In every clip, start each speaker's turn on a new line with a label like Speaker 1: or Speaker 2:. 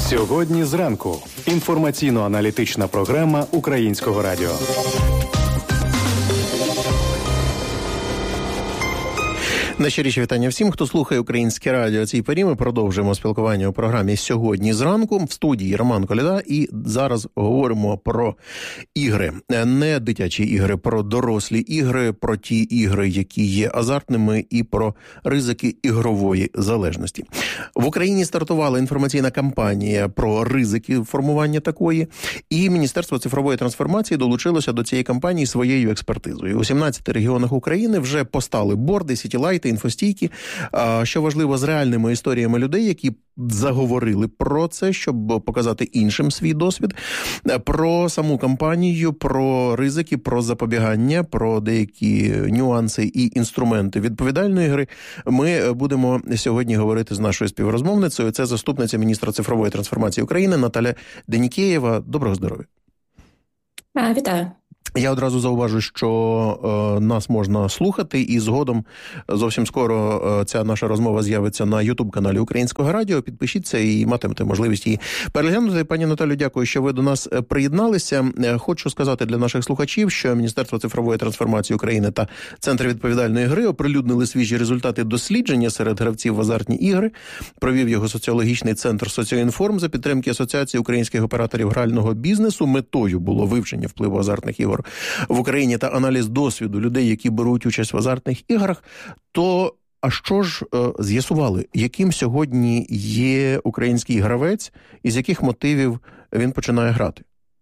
Speaker 1: Сьогодні зранку. Інформаційно-аналітична програма Українського радіо.
Speaker 2: Найщиріші вітання всім, хто слухає Українське радіо. Цій порі ми продовжуємо спілкування у програмі «Сьогодні зранку». В студії Роман Коляда. І зараз говоримо про ігри. Не дитячі ігри, про дорослі ігри, про ті ігри, які є азартними, і про ризики ігрової залежності. В Україні стартувала інформаційна кампанія про ризики формування такої. І Міністерство цифрової трансформації долучилося до цієї кампанії своєю експертизою. У 17 регіонах України вже постали борди, сітілайти, інфостійки, що важливо, з реальними історіями людей, які заговорили про це, щоб показати іншим свій досвід, про саму кампанію, про ризики, про запобігання, про деякі нюанси і інструменти відповідальної гри. Ми будемо сьогодні говорити з нашою співрозмовницею. Це заступниця міністра цифрової трансформації України Наталя Денікеєва. Доброго здоров'я.
Speaker 3: Вітаю.
Speaker 2: Я одразу зауважу, що нас можна слухати, і згодом зовсім скоро ця наша розмова з'явиться на YouTube-каналі Українського радіо. Підпишіться і матимете можливість її переглянути. Пані Наталю, дякую, що ви до нас приєдналися. Хочу сказати для наших слухачів, що Міністерство цифрової трансформації України та Центр відповідальної гри оприлюднили свіжі результати дослідження серед гравців в азартні ігри. Провів його соціологічний центр «Соціоінформ» за підтримки Асоціації українських операторів грального бізнесу. Метою було вивчення впливу азартних ігор в Україні та аналіз досвіду людей, які беруть участь в азартних іграх. То а що ж з'ясували, яким сьогодні є український гравець і з яких мотивів він починає грати?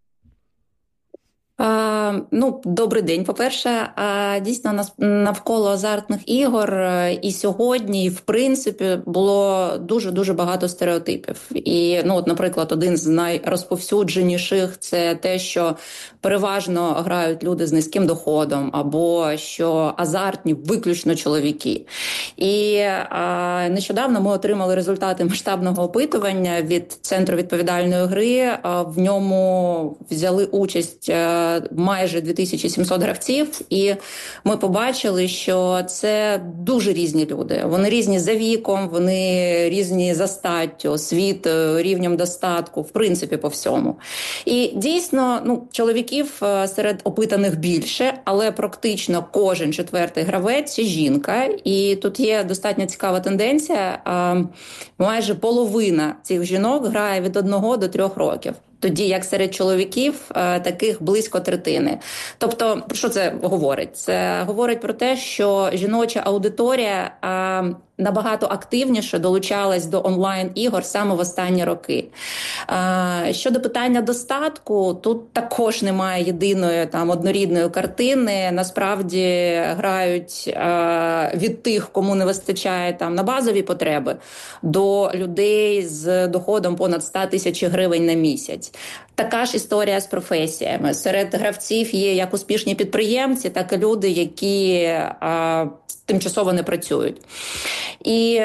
Speaker 3: Добрий день, по-перше. Дійсно, навколо азартних ігор і сьогодні, і в принципі, було дуже-дуже багато стереотипів. І, наприклад, один з найрозповсюдженіших – це те, що переважно грають люди з низьким доходом, або що азартні виключно чоловіки. І нещодавно ми отримали результати масштабного опитування від Центру відповідальної гри. В ньому взяли участь майже 2700 гравців, і ми побачили, що це дуже різні люди. Вони різні за віком, вони різні за статтю, освітою, рівнем достатку, в принципі, по всьому. І дійсно, чоловіків серед опитаних більше, але практично кожен четвертий гравець – це жінка. І тут є достатньо цікава тенденця. Майже половина цих жінок грає від 1 до 3 років. Тоді як серед чоловіків таких близько третини. Тобто, про що це говорить? Це говорить про те, що жіноча аудиторія набагато активніше долучалась до онлайн-ігор саме в останні роки. Щодо питання достатку, тут також немає єдиної однорідної картини. Насправді грають від тих, кому не вистачає на базові потреби, до людей з доходом понад 100 тисяч гривень на місяць. Така ж історія з професіями. Серед гравців є як успішні підприємці, так і люди, які тимчасово не працюють. І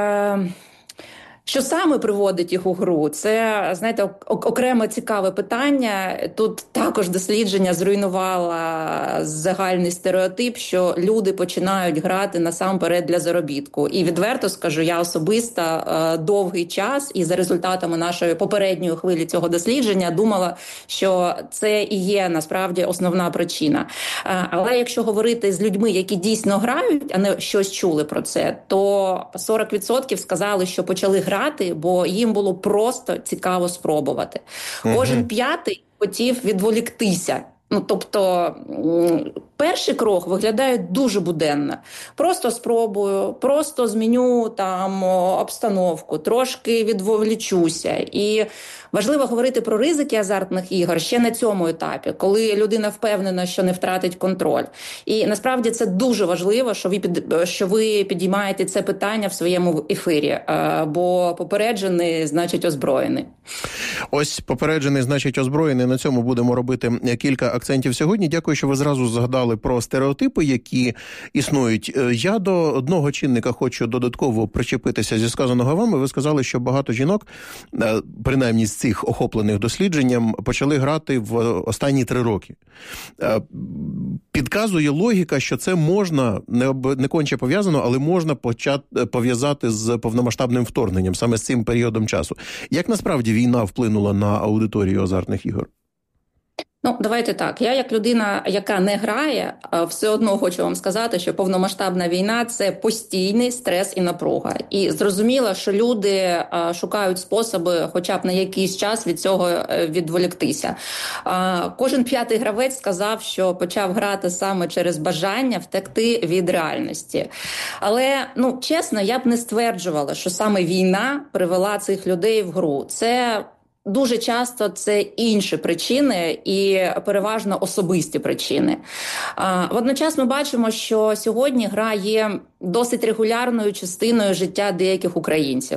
Speaker 3: що саме приводить їх у гру? Це, знаєте, окреме цікаве питання. Тут також дослідження зруйнувало загальний стереотип, що люди починають грати насамперед для заробітку. І відверто скажу, я особисто довгий час і за результатами нашої попередньої хвилі цього дослідження думала, що це і є насправді основна причина. Але якщо говорити з людьми, які дійсно грають, а не щось чули про це, то 40% сказали, що почали грати, бо їм було просто цікаво спробувати. Кожен п'ятий хотів відволіктися. Тобто, перший крок виглядає дуже буденно. Просто спробую, просто зміню обстановку, трошки відволічуся. І важливо говорити про ризики азартних ігор ще на цьому етапі, коли людина впевнена, що не втратить контроль. І насправді це дуже важливо, що ви підіймаєте це питання в своєму ефірі, бо попереджений значить озброєний.
Speaker 2: Ось попереджений, значить озброєний. На цьому будемо робити кілька акцентів сьогодні. Дякую, що ви зразу згадали про стереотипи, які існують. Я до одного чинника хочу додатково причепитися зі сказаного вами. Ви сказали, що багато жінок, принаймні з цих охоплених дослідженням, почали грати в останні 3 роки. Підказує логіка, що це можна, не конче пов'язано, але можна пов'язати з повномасштабним вторгненням, саме з цим періодом часу. Як насправді війна вплинула на аудиторію азартних ігор?
Speaker 3: Ну, давайте так. Я, як людина, яка не грає, все одно хочу вам сказати, що повномасштабна війна – це постійний стрес і напруга. І зрозуміло, що люди шукають способи хоча б на якийсь час від цього відволіктися. Кожен 5-й гравець сказав, що почав грати саме через бажання втекти від реальності. Але, чесно, я б не стверджувала, що саме війна привела цих людей в гру. Дуже часто це інші причини і переважно особисті причини. Водночас ми бачимо, що сьогодні гра є досить регулярною частиною життя деяких українців.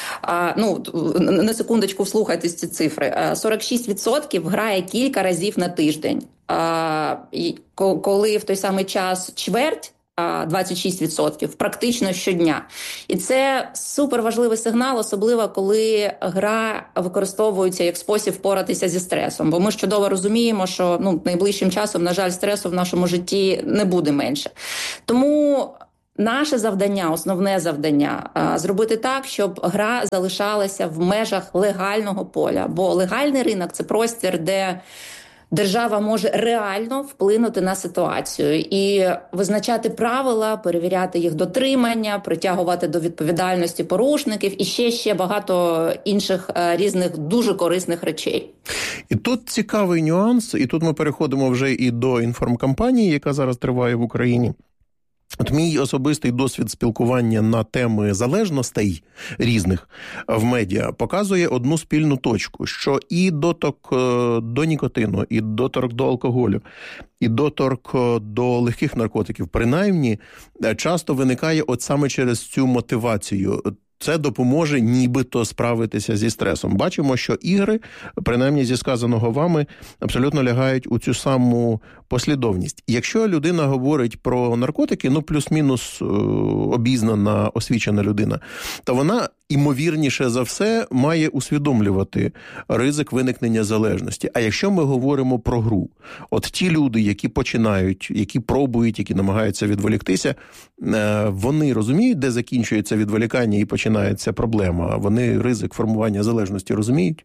Speaker 3: На секундочку вслухайтесь ці цифри. 46% грає кілька разів на тиждень. Коли в той самий час чверть, 26% практично щодня. І це суперважливий сигнал, особливо коли гра використовується як спосіб впоратися зі стресом. Бо ми ж чудово розуміємо, що найближчим часом, на жаль, стресу в нашому житті не буде менше. Тому наше завдання, основне завдання – зробити так, щоб гра залишалася в межах легального поля. Бо легальний ринок – це простір, де держава може реально вплинути на ситуацію і визначати правила, перевіряти їх дотримання, притягувати до відповідальності порушників і ще багато інших різних дуже корисних речей.
Speaker 2: І тут цікавий нюанс, і тут ми переходимо вже і до інформкампанії, яка зараз триває в Україні. От мій особистий досвід спілкування на теми залежностей різних в медіа показує одну спільну точку, що і доторк до нікотину, і доторк до алкоголю, і доторк до легких наркотиків, принаймні, часто виникає от саме через цю мотивацію. Це допоможе нібито справитися зі стресом. Бачимо, що ігри, принаймні зі сказаного вами, абсолютно лягають у цю саму послідовність. Якщо людина говорить про наркотики, плюс-мінус обізнана, освічена людина, то вона, імовірніше за все, має усвідомлювати ризик виникнення залежності. А якщо ми говоримо про гру, от ті люди, які починають, які пробують, які намагаються відволіктися, вони розуміють, де закінчується відволікання і починається проблема? Вони ризик формування залежності розуміють?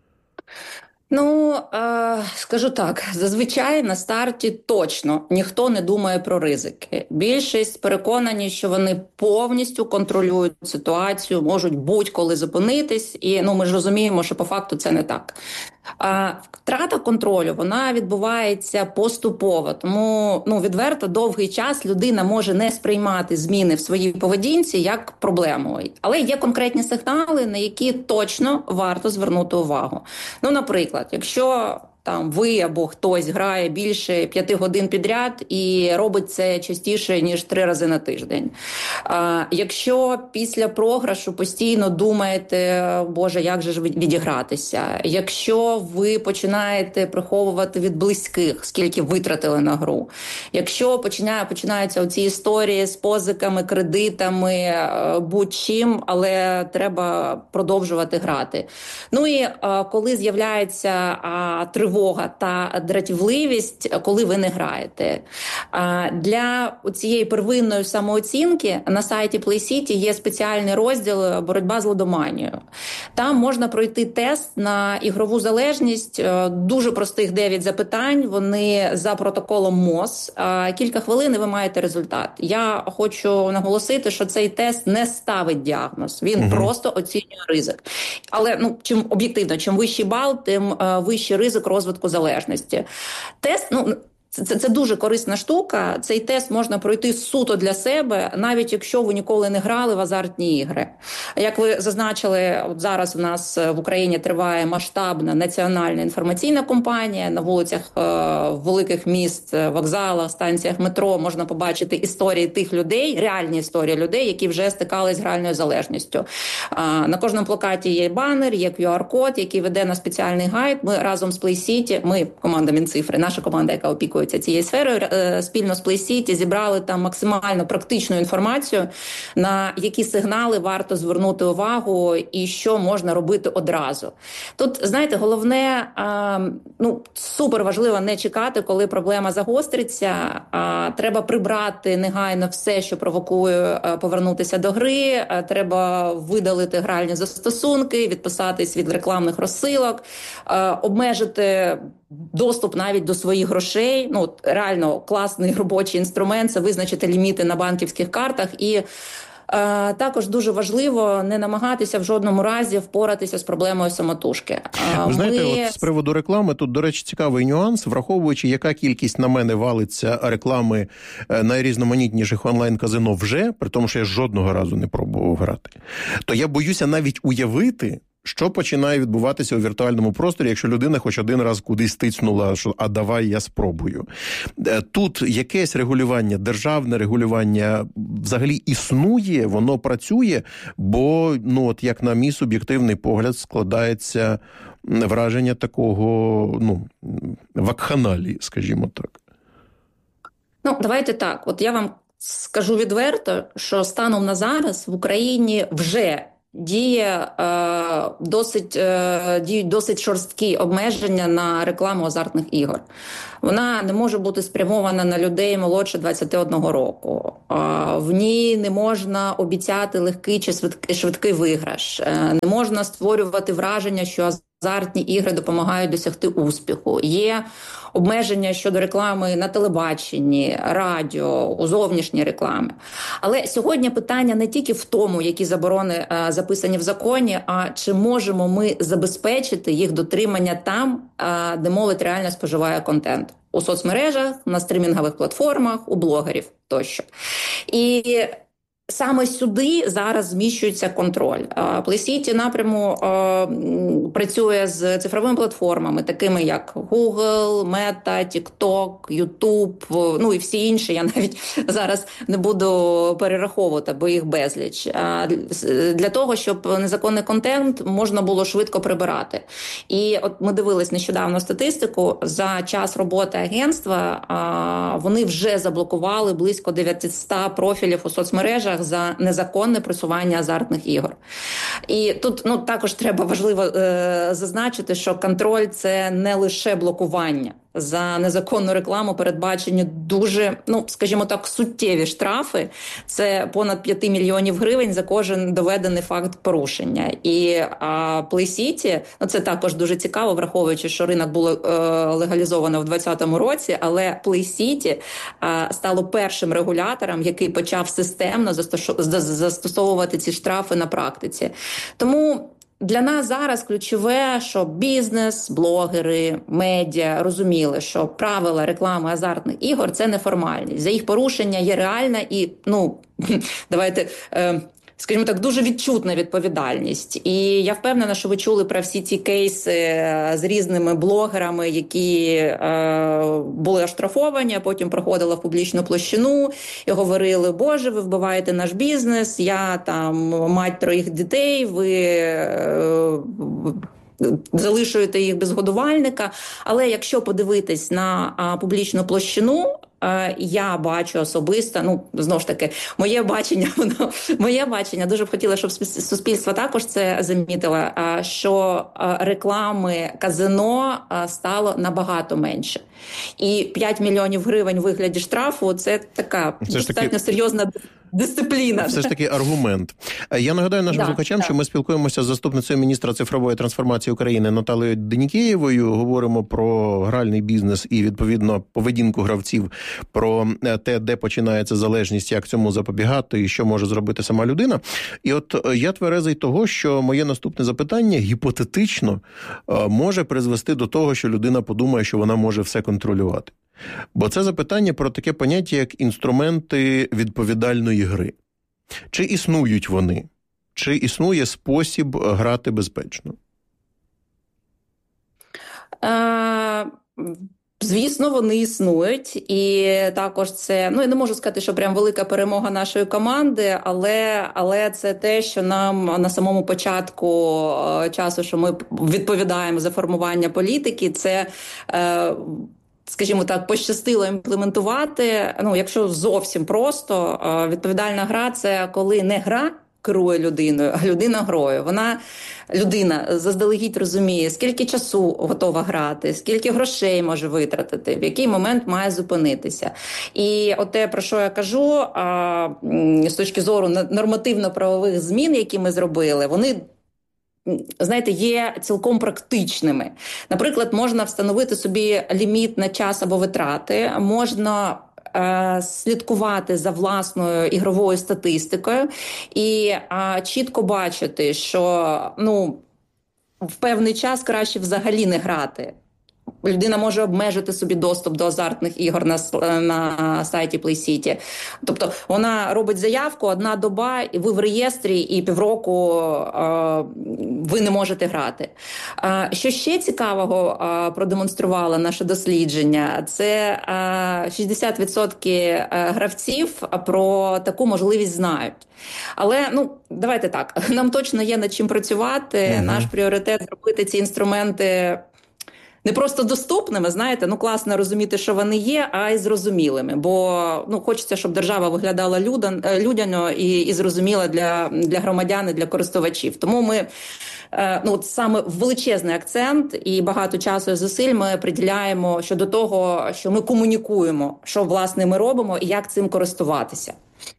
Speaker 3: Скажу так, зазвичай на старті точно ніхто не думає про ризики. Більшість переконані, що вони повністю контролюють ситуацію, можуть будь-коли зупинитись, і ми ж розуміємо, що по факту це не так. Втрата контролю, вона відбувається поступово, тому відверто довгий час людина може не сприймати зміни в своїй поведінці як проблему. Але є конкретні сигнали, на які точно варто звернути увагу. Наприклад, якщо ви або хтось грає більше 5 годин підряд і робить це частіше, ніж 3 рази на тиждень. Якщо після програшу постійно думаєте, Боже, як же ж відігратися? Якщо ви починаєте приховувати від близьких, скільки витратили на гру. Якщо починаються оці історії з позиками, кредитами, будь-чим, але треба продовжувати грати. І коли з'являється тривога та дратівливість, коли ви не граєте. Для цієї первинної самооцінки на сайті PlayCity є спеціальний розділ «Боротьба з лудоманією». Там можна пройти тест на ігрову залежність, дуже простих 9 запитань, вони за протоколом МОЗ. Кілька хвилин і ви маєте результат. Я хочу наголосити, що цей тест не ставить діагноз, він просто оцінює ризик. Але чим об'єктивно, чим вищий бал, тим вищий ризик розвитку залежності. Тест, Це дуже корисна штука. Цей тест можна пройти суто для себе, навіть якщо ви ніколи не грали в азартні ігри. Як ви зазначили, от зараз у нас в Україні триває масштабна національна інформаційна кампанія. На вулицях великих міст, вокзалах, станціях метро можна побачити історії тих людей, реальні історії людей, які вже стикались з гральною залежністю. На кожному плакаті є банер, є QR-код, який веде на спеціальний гайд. Ми разом з PlayCity, ми, команда Мінцифри, наша команда, яка опікується цією сферою, спільно з PlayCity зібрали там максимально практичну інформацію, на які сигнали варто звернути увагу і що можна робити одразу. Тут, знаєте, головне, супер важливо не чекати, коли проблема загостриться. Треба прибрати негайно все, що провокує повернутися до гри. Треба видалити гральні застосунки, відписатись від рекламних розсилок, обмежити доступ навіть до своїх грошей. Реально класний робочий інструмент – це визначити ліміти на банківських картах. І також дуже важливо не намагатися в жодному разі впоратися з проблемою самотужки.
Speaker 2: Ви знаєте, от з приводу реклами, тут, до речі, цікавий нюанс, враховуючи, яка кількість на мене валиться реклами найрізноманітніших онлайн-казино вже, при тому, що я жодного разу не пробував грати, то я боюся навіть уявити, що починає відбуватися у віртуальному просторі, якщо людина хоч один раз кудись тицнула, що «а давай я спробую». Тут якесь регулювання, державне регулювання взагалі існує, воно працює, бо, от як на мій суб'єктивний погляд, складається враження такого, вакханалії, скажімо так.
Speaker 3: Давайте так. От я вам скажу відверто, що станом на зараз в Україні вже діють досить жорсткі обмеження на рекламу азартних ігор. Вона не може бути спрямована на людей молодше 21 року. В ній не можна обіцяти легкий чи швидкий виграш. Не можна створювати враження, що азартні ігри допомагають досягти успіху. Є обмеження щодо реклами на телебаченні, радіо, у зовнішній реклами. Але сьогодні питання не тільки в тому, які заборони записані в законі, а чи можемо ми забезпечити їх дотримання там, де молодь реально споживає контент. У соцмережах, на стрімінгових платформах, у блогерів тощо. І саме сюди зараз зміщується контроль. PlayCity напряму працює з цифровими платформами, такими як Google, Meta, TikTok, YouTube, і всі інші. Я навіть зараз не буду перераховувати, бо їх безліч. Для того, щоб незаконний контент можна було швидко прибирати. І от ми дивились нещодавно статистику. За час роботи агентства вони вже заблокували близько 900 профілів у соцмережах за незаконне просування азартних ігор. І тут також треба важливо зазначити, що контроль – це не лише блокування. За незаконну рекламу передбачені дуже, скажімо так, суттєві штрафи. Це понад 5 мільйонів гривень за кожен доведений факт порушення. І PlayCity, це також дуже цікаво, враховуючи, що ринок було легалізовано в 2020 році, але PlayCity стало першим регулятором, який почав системно застосовувати ці штрафи на практиці. Тому для нас зараз ключове, щоб бізнес, блогери, медіа розуміли, що правила реклами азартних ігор – це неформальність. За їх порушення є реальна і, давайте, скажімо так, дуже відчутна відповідальність. І я впевнена, що ви чули про всі ці кейси з різними блогерами, які були оштрафовані, а потім проходили в публічну площину і говорили: «Боже, ви вбиваєте наш бізнес, я там мать 3 дітей, ви залишуєте їх без годувальника». Але якщо подивитись на публічну площину, я бачу особисто, знову ж таки, моє бачення, дуже б хотіла, щоб суспільство також це замітило, що реклами казино стало набагато менше. І 5 мільйонів гривень у вигляді штрафу – це така достатньо серйозна дисципліна.
Speaker 2: Все ж таки аргумент. Я нагадаю нашим слухачам, що ми спілкуємося з заступницею міністра цифрової трансформації України Наталією Денікеєвою, говоримо про гральний бізнес і, відповідно, поведінку гравців, про те, де починається залежність, як цьому запобігати і що може зробити сама людина. І от я тверезий того, що моє наступне запитання гіпотетично може призвести до того, що людина подумає, що вона може все контролювати. Бо це запитання про таке поняття, як інструменти відповідальної гри. Чи існують вони? Чи існує спосіб грати безпечно?
Speaker 3: Звісно, вони існують, і також це, я не можу сказати, що прям велика перемога нашої команди, але це те, що нам на самому початку часу, що ми відповідаємо за формування політики, це, скажімо так, пощастило імплементувати. Якщо зовсім просто, відповідальна гра – це коли не гра керує людиною, а людина грою. Людина заздалегідь розуміє, скільки часу готова грати, скільки грошей може витратити, в який момент має зупинитися. І те, про що я кажу, з точки зору нормативно-правових змін, які ми зробили, вони, знаєте, є цілком практичними. Наприклад, можна встановити собі ліміт на час або витрати, можна слідкувати за власною ігровою статистикою і чітко бачити, що в певний час краще взагалі не грати. Людина може обмежити собі доступ до азартних ігор на сайті PlayCity. Тобто вона робить заявку, 1 доба, і ви в реєстрі, і півроку ви не можете грати. Що ще цікавого продемонструвало наше дослідження, це 60% гравців про таку можливість знають. Але, давайте так, нам точно є над чим працювати. Наш пріоритет – зробити ці інструменти не просто доступними, знаєте, класно розуміти, що вони є, а й зрозумілими. Бо хочеться, щоб держава виглядала людяно і зрозуміла для громадян і для користувачів. Тому ми саме величезний акцент і багато часу і зусиль ми приділяємо щодо того, що ми комунікуємо, що, власне, ми робимо і як цим користуватися.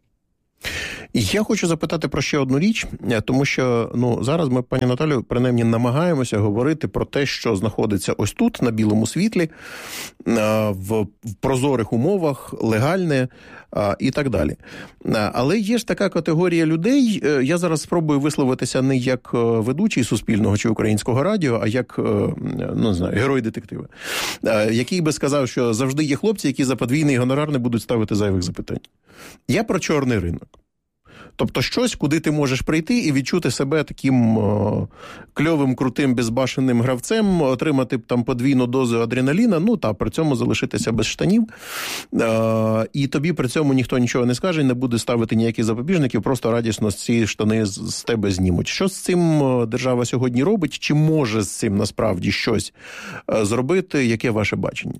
Speaker 2: Я хочу запитати про ще одну річ, тому що зараз ми, пані Наталю, принаймні намагаємося говорити про те, що знаходиться ось тут, на білому світлі, в прозорих умовах, легальне і так далі. Але є ж така категорія людей, я зараз спробую висловитися не як ведучий Суспільного чи Українського радіо, а як, не знаю, герой детектива, який би сказав, що завжди є хлопці, які за подвійний гонорар не будуть ставити зайвих запитань. Я про чорний ринок. Тобто щось, куди ти можеш прийти і відчути себе таким кльовим, крутим, безбашенним гравцем, отримати там подвійну дозу адреналіна, та при цьому залишитися без штанів. І тобі при цьому ніхто нічого не скаже, не буде ставити ніяких запобіжників, просто радісно ці штани з тебе знімуть. Що з цим держава сьогодні робить? Чи може з цим насправді щось зробити? Яке ваше бачення?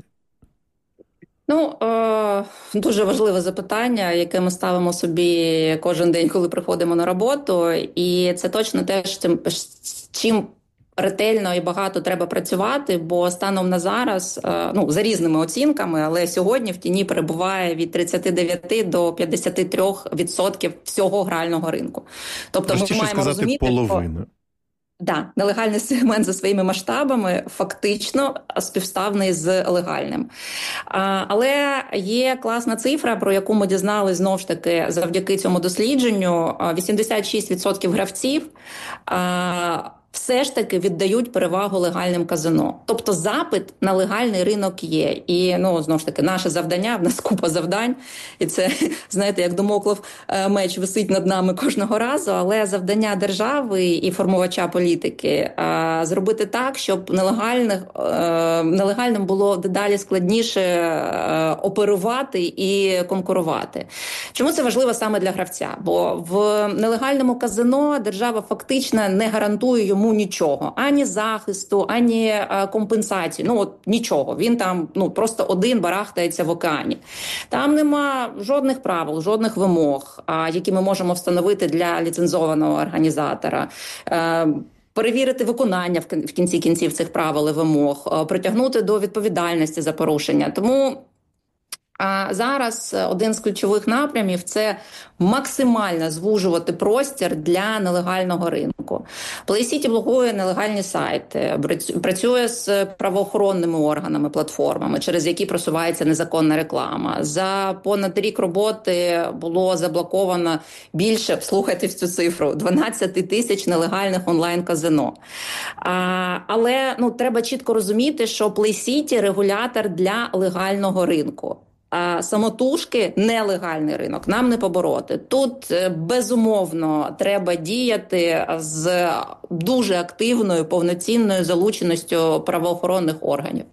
Speaker 3: Дуже важливе запитання, яке ми ставимо собі кожен день, коли приходимо на роботу. І це точно те, з чим ретельно і багато треба працювати, бо станом на зараз, за різними оцінками, але сьогодні в тіні перебуває від 39 до 53% всього грального ринку. Тобто ми маємо розуміти,
Speaker 2: половина.
Speaker 3: Нелегальний сегмент за своїми масштабами фактично співставний з легальним. Але є класна цифра, про яку ми дізналися, знову ж таки, завдяки цьому дослідженню. 86% гравців все ж таки віддають перевагу легальним казино. Тобто запит на легальний ринок є. І, знову ж таки, наше завдання, в нас купа завдань, і це, знаєте, як домоклов меч висить над нами кожного разу, але завдання держави і формувача політики зробити так, щоб нелегальним було дедалі складніше оперувати і конкурувати. Чому це важливо саме для гравця? Бо в нелегальному казино держава фактично не гарантує йому нічого, ані захисту, ані компенсації, нічого. Він там просто один барахтається в океані. Там нема жодних правил, жодних вимог, які ми можемо встановити для ліцензованого організатора. Перевірити виконання в кінці кінців цих правил і вимог, притягнути до відповідальності за порушення. Тому А зараз один з ключових напрямів – це максимально звужувати простір для нелегального ринку. PlayCity блокує нелегальні сайти, працює з правоохоронними органами, платформами, через які просувається незаконна реклама. За понад рік роботи було заблоковано більше, слухайте цю цифру, 12 тисяч нелегальних онлайн-казино. Але треба чітко розуміти, що PlayCity – регулятор для легального ринку. А самотужки нелегальний ринок нам не побороти. Тут, безумовно, треба діяти з дуже активною, повноцінною залученістю правоохоронних органів.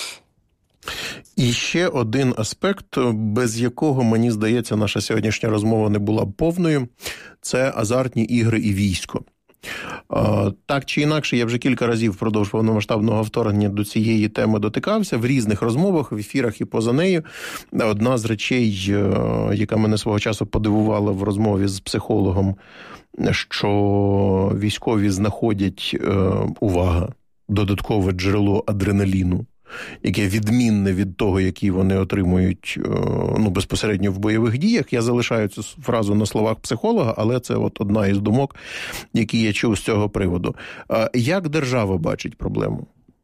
Speaker 2: І ще один аспект, без якого, мені здається, наша сьогоднішня розмова не була б повною – це азартні ігри і військо. Так чи інакше, я вже кілька разів впродовж повномасштабного вторгнення до цієї теми дотикався в різних розмовах, в ефірах і поза нею. Одна з речей, яка мене свого часу подивувала в розмові з психологом, що військові знаходять, увага, додаткове джерело адреналіну, яке відмінне від того, який вони отримують безпосередньо в бойових діях. Я залишаю цю фразу на словах психолога, але це одна із думок, які я чув з цього приводу. Як держава бачить проблему?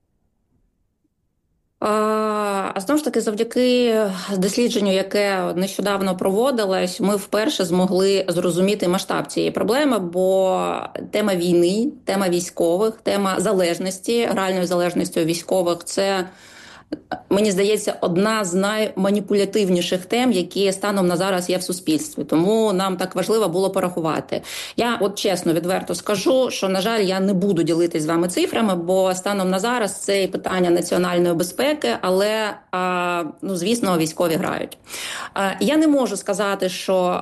Speaker 3: А знову ж таки, завдяки дослідженню, яке нещодавно проводилось, ми вперше змогли зрозуміти масштаб цієї проблеми, бо тема війни, тема військових, тема залежності, гральної залежності у військових – це, мені здається, одна з найманіпулятивніших тем, які станом на зараз є в суспільстві. Тому нам так важливо було порахувати. Я чесно, відверто скажу, що, на жаль, я не буду ділитись з вами цифрами, бо станом на зараз це і питання національної безпеки, але, звісно, військові грають. Я не можу сказати, що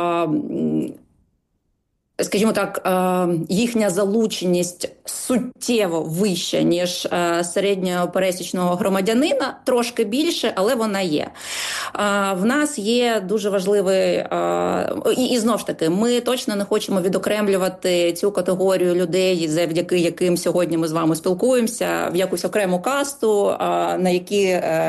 Speaker 3: скажімо так, їхня залученість суттєво вища, ніж середнього пересічного громадянина, трошки більше, але вона є. В нас є дуже важливий, і знову ж таки, ми точно не хочемо відокремлювати цю категорію людей, завдяки яким сьогодні ми з вами спілкуємося, в якусь окрему касту, на які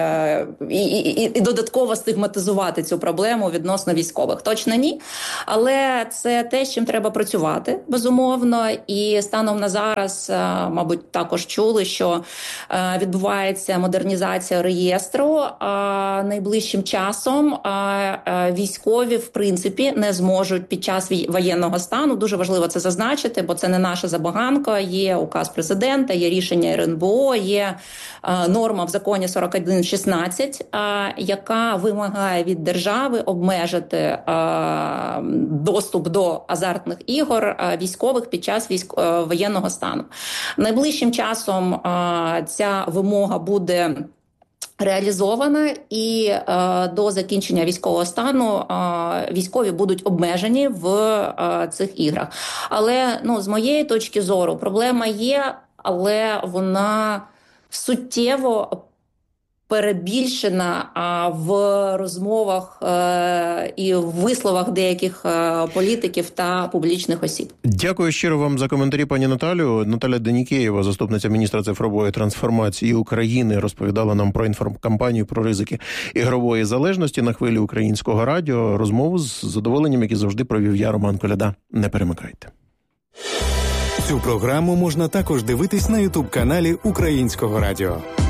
Speaker 3: і додатково стигматизувати цю проблему відносно військових. Точно ні, але це те, з чим треба працювати, безумовно, і станом на зараз, мабуть, також чули, що відбувається модернізація реєстру. Найближчим часом військові, в принципі, не зможуть під час воєнного стану, дуже важливо це зазначити, бо це не наша забаганка, є указ президента, є рішення РНБО, є норма в законі 4116, яка вимагає від держави обмежити доступ до азартних ігор військових під час воєнного стану. Найближчим часом ця вимога буде реалізована, і до закінчення військового стану військові будуть обмежені в цих іграх. Але, з моєї точки зору, проблема є, але вона суттєво перебільшена в розмовах і в висловах деяких політиків та публічних осіб.
Speaker 2: Дякую щиро вам за коментарі, пані Наталю. Наталя Денікеєва, заступниця міністра цифрової трансформації України, розповідала нам про інформкампанію про ризики ігрової залежності на хвилі Українського радіо. Розмову з задоволенням, як і завжди, провів я, Роман Коляда. Не перемикайте.
Speaker 1: Цю програму можна також дивитись на YouTube-каналі Українського радіо.